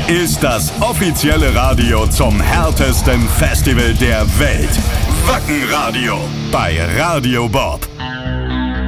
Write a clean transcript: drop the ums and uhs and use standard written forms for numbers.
ist das offizielle Radio zum härtesten Festival der Welt. Wacken Radio bei Radio Bob.